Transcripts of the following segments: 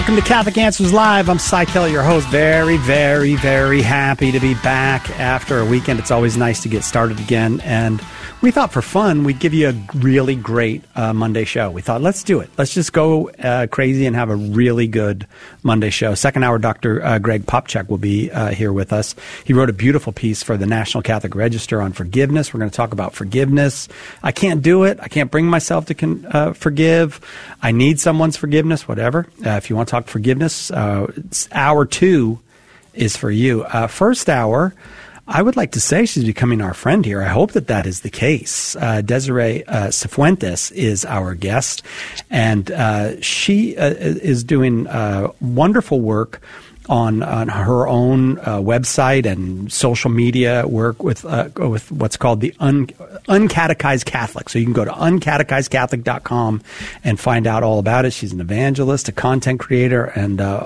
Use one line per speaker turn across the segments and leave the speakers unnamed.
Welcome to Catholic Answers Live. I'm Cy Kelly, your host. Very, very, very happy to be back after a weekend. It's always nice to get started again. And we thought for fun, we'd give you a really great Monday show. We thought, let's do it. Let's just go crazy and have a really good Monday show. Second hour, Dr. Greg Popcak will be here with us. He wrote a beautiful piece for the National Catholic Register on forgiveness. We're going to talk about forgiveness. I can't do it. I can't bring myself to forgive. I need someone's forgiveness, whatever. If you want to talk forgiveness, hour 2 is for you. First hour, I would like to say she's becoming our friend here. I hope that is the case. Desiree Cifuentes is our guest, and she is doing wonderful work on her own website and social media work with what's called the Uncatechized Catholic. So you can go to uncatechizedcatholic.com and find out all about it. She's an evangelist, a content creator, and a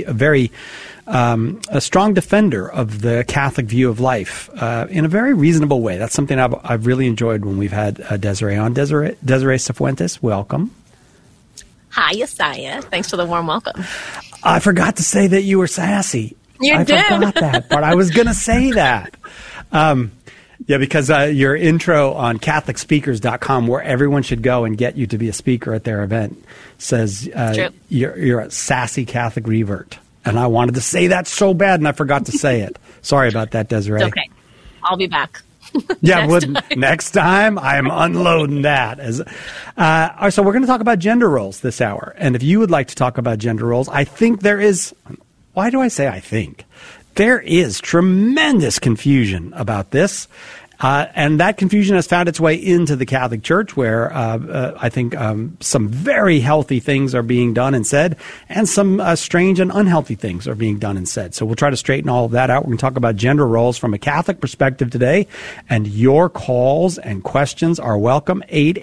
strong defender of the Catholic view of life in a very reasonable way. That's something I've really enjoyed when we've had Desiree on. Desiree Cifuentes, welcome.
Hi, Yesaya. Thanks for the warm welcome.
I forgot to say that you were sassy.
I
forgot that part. I was going to say that. Because your intro on CatholicSpeakers.com, where everyone should go and get you to be a speaker at their event, says you're a sassy Catholic revert. And I wanted to say that so bad, and I forgot to say it. Sorry about that, Desiree.
It's okay. I'll be back.
Next time I'm unloading that. So we're going to talk about gender roles this hour. And if you would like to talk about gender roles, I think there is – why do I say I think? There is tremendous confusion about this. And that confusion has found its way into the Catholic Church, where I think some very healthy things are being done and said, and some strange and unhealthy things are being done and said. So we'll try to straighten all of that out. We're going to talk about gender roles from a Catholic perspective today, and your calls and questions are welcome.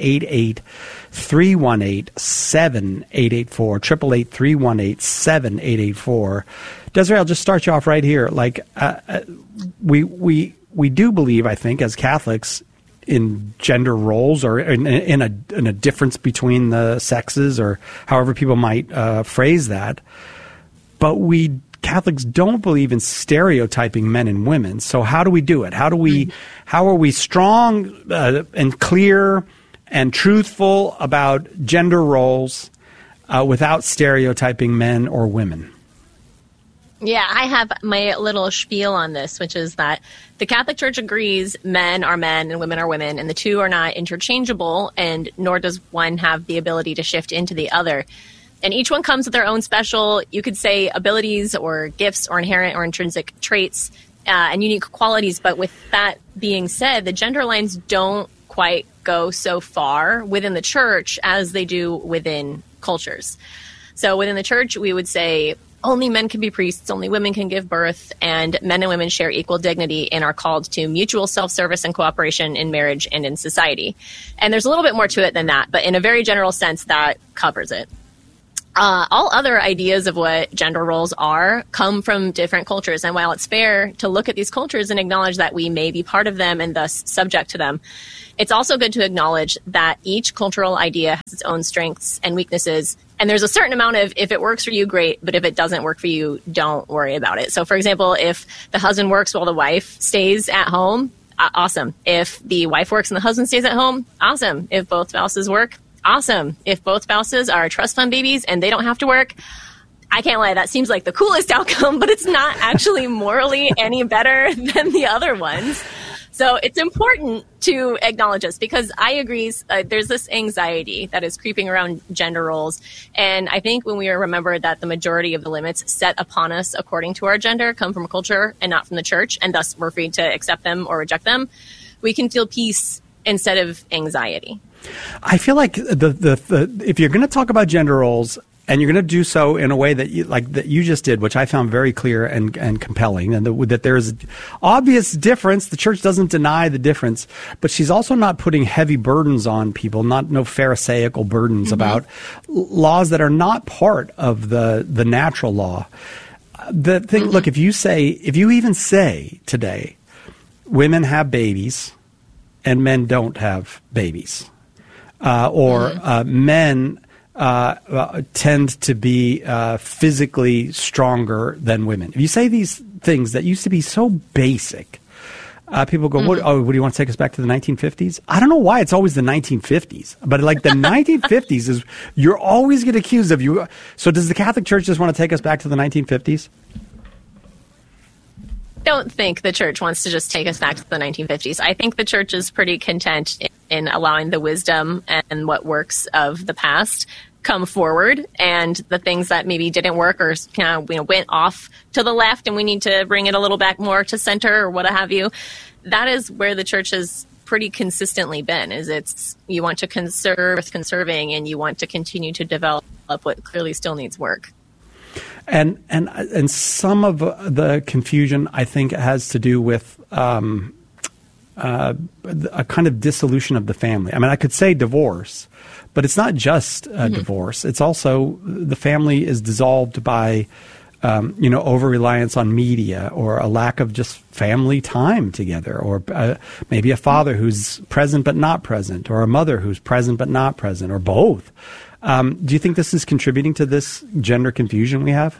888-318-7884, 888-318-7884. Desiree, I'll just start you off right here. We do believe, I think, as Catholics, in gender roles or in a difference between the sexes, or however people might phrase that. But we Catholics don't believe in stereotyping men and women. So how do we do it? How are we strong and clear and truthful about gender roles without stereotyping men or women?
Yeah, I have my little spiel on this, which is that the Catholic Church agrees men are men and women are women, and the two are not interchangeable, and nor does one have the ability to shift into the other. And each one comes with their own special, you could say, abilities or gifts or inherent or intrinsic traits and unique qualities. But with that being said, the gender lines don't quite go so far within the Church as they do within cultures. So within the Church, we would say only men can be priests, only women can give birth, and men and women share equal dignity and are called to mutual self-service and cooperation in marriage and in society. And there's a little bit more to it than that, but in a very general sense, that covers it. All other ideas of what gender roles are come from different cultures. And while it's fair to look at these cultures and acknowledge that we may be part of them and thus subject to them, it's also good to acknowledge that each cultural idea has its own strengths and weaknesses. And there's a certain amount of, if it works for you, great, but if it doesn't work for you, don't worry about it. So, for example, if the husband works while the wife stays at home, awesome. If the wife works and the husband stays at home, awesome. If both spouses work, awesome. If both spouses are trust fund babies and they don't have to work, I can't lie, that seems like the coolest outcome, but it's not actually morally any better than the other ones. So it's important to acknowledge this, because I agree there's this anxiety that is creeping around gender roles. And I think when we remember that the majority of the limits set upon us according to our gender come from culture and not from the Church, and thus we're free to accept them or reject them, we can feel peace instead of anxiety.
I feel like if you're going to talk about gender roles, and you're going to do so in a way that you just did, which I found very clear and compelling, and that there's obvious difference. The Church doesn't deny the difference, but she's also not putting heavy burdens on people, no pharisaical burdens about laws that are not part of the natural law. The thing, look, if you even say today, women have babies and men don't have babies, or men tend to be physically stronger than women. If you say these things that used to be so basic, people go, what do you want to take us back to the 1950s? I don't know why it's always the 1950s, but like the 1950s is, you're always get accused of you. So does the Catholic Church just want to take us back to the 1950s?
Don't think the church wants to just take us back to the 1950s. I think the church is pretty content in allowing the wisdom and what works of the past come forward, and the things that maybe didn't work or went off to the left and we need to bring it a little back more to center or what have you. That is where the church has pretty consistently been, is it's you want to conserving and you want to continue to develop what clearly still needs work.
And some of the confusion, I think, has to do with a kind of dissolution of the family. I mean, I could say divorce, but it's not just divorce. It's also the family is dissolved by, over-reliance on media, or a lack of just family time together, or maybe a father who's present but not present, or a mother who's present but not present, or both. Do you think this is contributing to this gender confusion we have?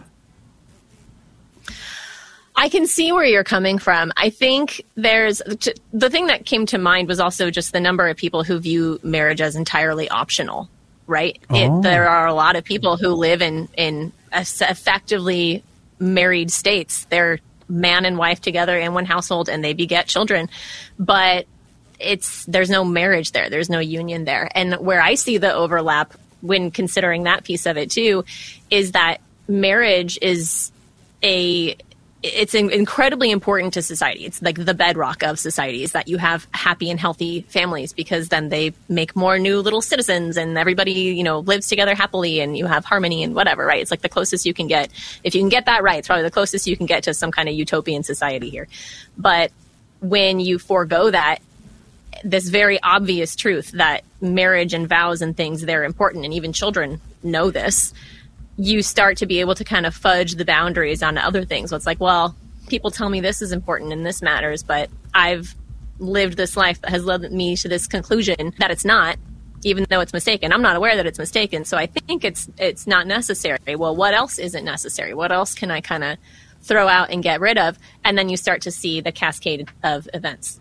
I can see where you're coming from. I think the thing that came to mind was also just the number of people who view marriage as entirely optional, right? There are a lot of people who live in effectively married states. They're man and wife together in one household and they beget children, but there's no marriage there. There's no union there. And where I see the overlap when considering that piece of it too, is that marriage is it's incredibly important to society. It's like the bedrock of society, is that you have happy and healthy families, because then they make more new little citizens and everybody, lives together happily and you have harmony and whatever, right? It's like the closest you can get. If you can get that right, it's probably the closest you can get to some kind of utopian society here. But when you forego that, this very obvious truth that marriage and vows and things, they're important, and even children know this, you start to be able to kind of fudge the boundaries on other things. So it's like, well, people tell me this is important and this matters, but I've lived this life that has led me to this conclusion that it's not, even though it's mistaken. I'm not aware that it's mistaken, so I think it's not necessary. Well, what else isn't necessary? What else can I kind of throw out and get rid of? And then you start to see the cascade of events.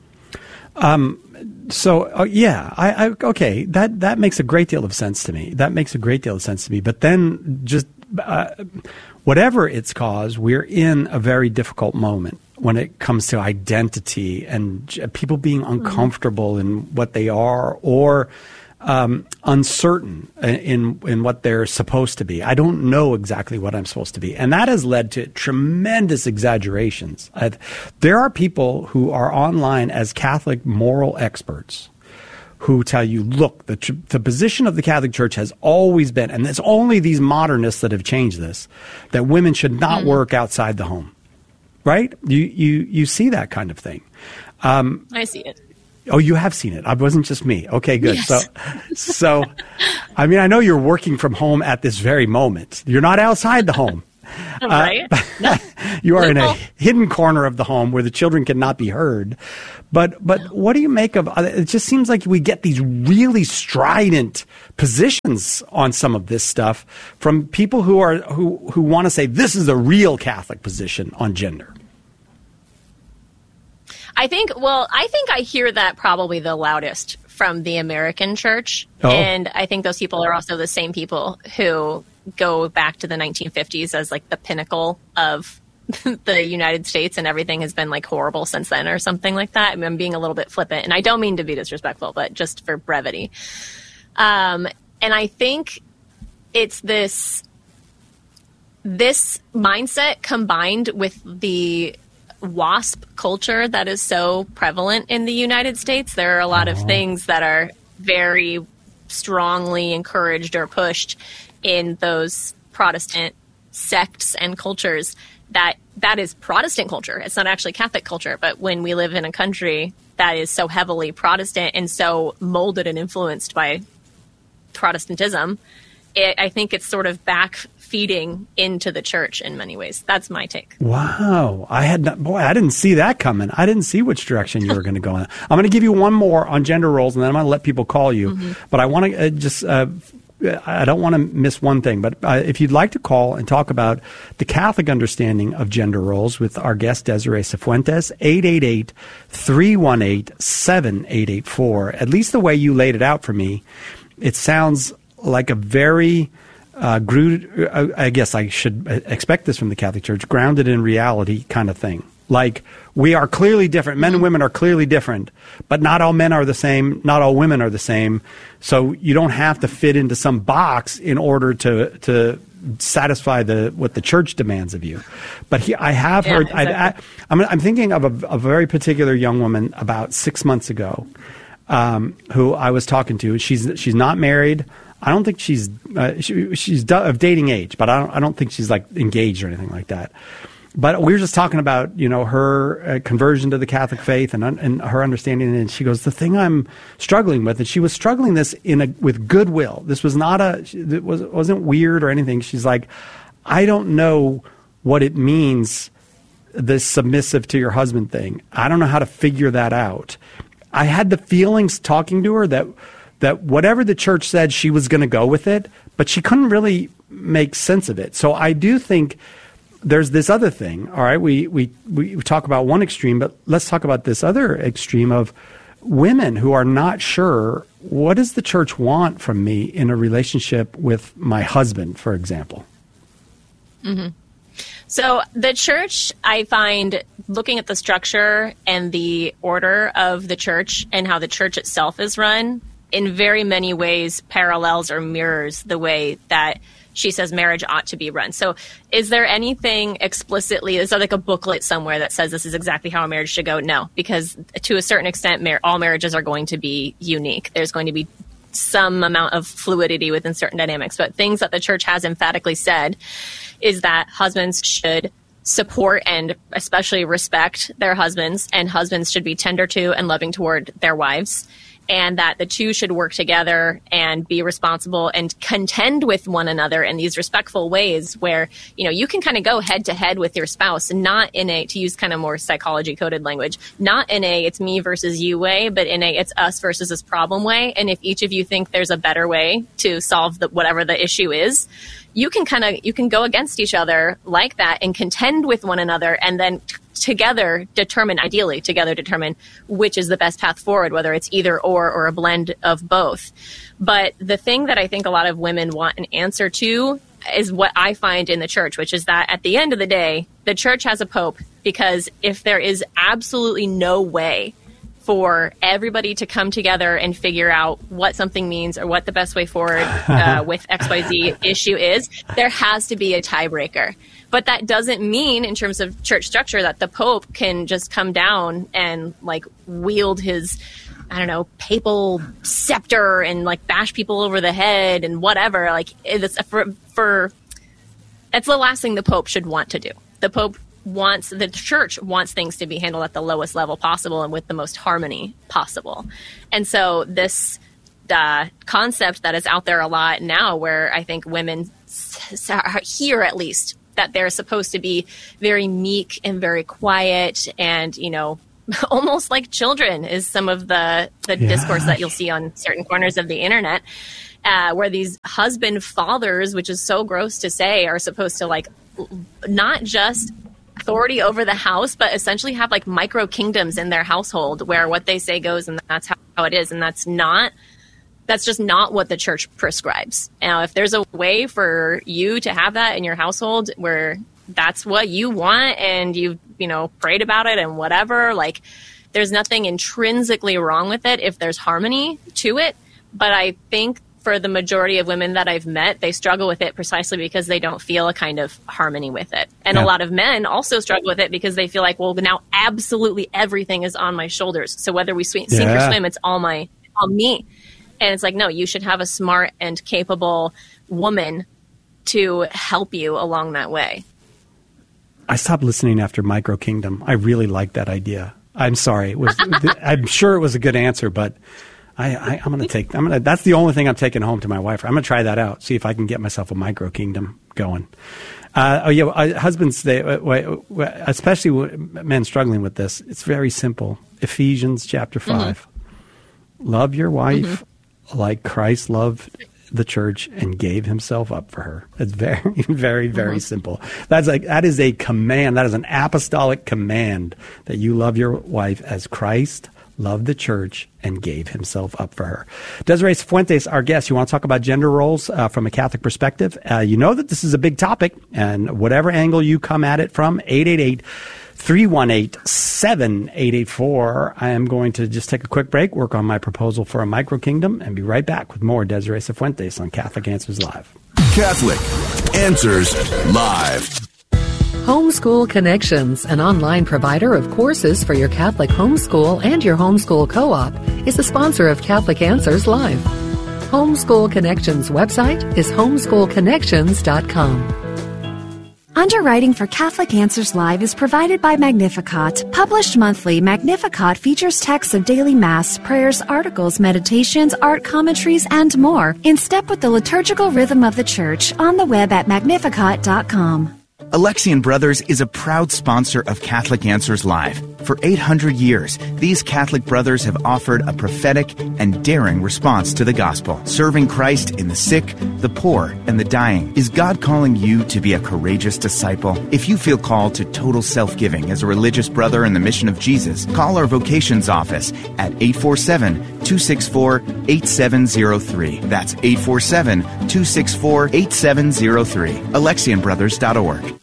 Okay, that makes a great deal of sense to me. But then just whatever its cause, we're in a very difficult moment when it comes to identity and people being uncomfortable in what they are, or uncertain in what they're supposed to be. I don't know exactly what I'm supposed to be. And that has led to tremendous exaggerations. There are people who are online as Catholic moral experts who tell you, look, the position of the Catholic Church has always been, and it's only these modernists that have changed this, that women should not work outside the home. Right? You see that kind of thing. I see it.
Oh, you have seen it. It wasn't just me. Okay, good.
Yes.
So, I mean, I know you're working from home at this very moment. You're not outside the home.
Right?
You are in a hidden corner of the home where the children cannot be heard. But what do you make of it? Just seems like we get these really strident positions on some of this stuff from people who want to say this is a real Catholic position on gender.
I think I hear that probably the loudest from the American church.
Oh.
And I think those people are also the same people who go back to the 1950s as like the pinnacle of the United States, and everything has been like horrible since then or something like that. I mean, I'm being a little bit flippant, and I don't mean to be disrespectful, but just for brevity. And I think it's this mindset combined with the WASP culture that is so prevalent in the United States. There are a lot of things that are very strongly encouraged or pushed in those Protestant sects and cultures that is Protestant culture. It's not actually Catholic culture, but when we live in a country that is so heavily Protestant and so molded and influenced by Protestantism, I think it's sort of back feeding into the church in many ways. That's my take.
Wow. I didn't see that coming. I didn't see which direction you were going to go in. I'm going to give you one more on gender roles, and then I'm going to let people call you. Mm-hmm. But I want to I don't want to miss one thing, but if you'd like to call and talk about the Catholic understanding of gender roles with our guest, Desiree Cifuentes, 888-318-7884. At least the way you laid it out for me, it sounds like a very, I guess I should expect this from the Catholic Church, grounded in reality kind of thing. Like, we are clearly different. Men and women are clearly different, but not all men are the same. Not all women are the same. So you don't have to fit into some box in order to satisfy what the church demands of you. But I have heard. Exactly. I'm thinking of a very particular young woman about 6 months ago, who I was talking to. She's not married. I don't think she's of dating age, but I don't think she's like engaged or anything like that. But we were just talking about, her conversion to the Catholic faith and her understanding. And she goes, the thing I'm struggling with, and she was struggling this with goodwill. This was it wasn't weird or anything. She's like, I don't know what it means, this submissive to your husband thing. I don't know how to figure that out. I had the feelings talking to her that whatever the church said, she was going to go with it, but she couldn't really make sense of it. So I do think there's this other thing. All right, we talk about one extreme, but let's talk about this other extreme of women who are not sure, what does the church want from me in a relationship with my husband, for example?
Mm-hmm. So the church, I find, looking at the structure and the order of the church and how the church itself is run, in very many ways parallels or mirrors the way that she says marriage ought to be run. So is there anything explicitly, is there like a booklet somewhere that says this is exactly how a marriage should go? No, because to a certain extent, all marriages are going to be unique. There's going to be some amount of fluidity within certain dynamics. But things that the church has emphatically said is that husbands should support and especially respect their husbands, and husbands should be tender to and loving toward their wives, and that the two should work together and be responsible and contend with one another in these respectful ways where, you can kind of go head to head with your spouse, not in a, to use kind of more psychology coded language, not in a it's me versus you way, but in a it's us versus this problem way. And if each of you think there's a better way to solve whatever the issue is, you can go against each other like that and contend with one another, and then together determine which is the best path forward, whether it's either or a blend of both. But the thing that I think a lot of women want an answer to is what I find in the church, which is that at the end of the day, the church has a pope, because if there is absolutely no way for everybody to come together and figure out what something means or what the best way forward with XYZ issue is, there has to be a tiebreaker. But that doesn't mean, in terms of church structure, that the Pope can just come down and wield his, papal scepter and bash people over the head and whatever. That's the last thing the Pope should want to do. The church wants things to be handled at the lowest level possible and with the most harmony possible. And so this concept that is out there a lot now, where I think women hear at least that they're supposed to be very meek and very quiet and, almost like children, is some of the discourse that you'll see on certain corners of the internet, where these husband fathers, which is so gross to say, are supposed to not just authority over the house, but essentially have micro kingdoms in their household where what they say goes, and that's how it is. And that's just not what the church prescribes. Now, if there's a way for you to have that in your household where that's what you want and you've, prayed about it and whatever, there's nothing intrinsically wrong with it if there's harmony to it. But I think for the majority of women that I've met, they struggle with it precisely because they don't feel a kind of harmony with it. And a lot of men also struggle with it because they feel like, well, now absolutely everything is on my shoulders. So whether we sink or swim, it's all me. And it's no, you should have a smart and capable woman to help you along that way.
I stopped listening after Micro Kingdom. I really liked that idea. I'm sorry. I'm sure it was a good answer, but I'm going to that's the only thing I'm taking home to my wife. I'm going to try that out, see if I can get myself a Micro Kingdom going. Husbands, especially men struggling with this, it's very simple. Ephesians chapter 5. Mm-hmm. Love your wife like Christ loved the church and gave himself up for her. It's very, very, very simple. That is a command. That is an apostolic command that you love your wife as Christ loved the church and gave himself up for her. Desiree Fuentes, our guest. You want to talk about gender roles from a Catholic perspective? You know that this is a big topic, and whatever angle you come at it from, 888-318-7884. I am going to just take a quick break, work on my proposal for a micro kingdom, and be right back with more Desiree Fuentes on Catholic Answers Live.
Catholic Answers Live.
Homeschool Connections, an online provider of courses for your Catholic homeschool and your homeschool co-op, is the sponsor of Catholic Answers Live. Homeschool Connections website is homeschoolconnections.com.
Underwriting for Catholic Answers Live is provided by Magnificat. Published monthly, Magnificat features texts of daily Mass, prayers, articles, meditations, art commentaries, and more, in step with the liturgical rhythm of the Church, on the web at magnificat.com.
Alexian Brothers is a proud sponsor of Catholic Answers Live. For 800 years, these Catholic brothers have offered a prophetic and daring response to the gospel, serving Christ in the sick, the poor, and the dying. Is God calling you to be a courageous disciple? If you feel called to total self-giving as a religious brother in the mission of Jesus, call our vocations office at 847-264-8703. That's 847-264-8703. AlexianBrothers.org.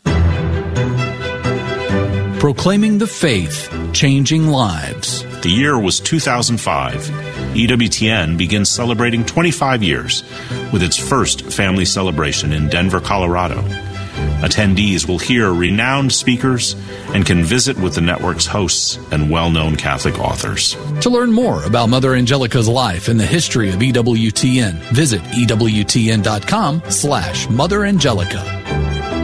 Proclaiming the faith, changing lives.
The year was 2005. EWTN begins celebrating 25 years with its first family celebration in Denver, Colorado. Attendees will hear renowned speakers and can visit with the network's hosts and well-known Catholic authors.
To learn more about Mother Angelica's life and the history of EWTN, visit EWTN.com/Mother Angelica.